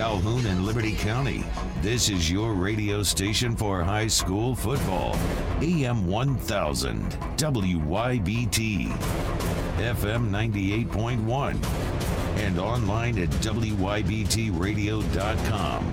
Calhoun and Liberty County. This is your radio station for high school football. AM 1000, WYBT, FM 98.1, and online at WYBTradio.com.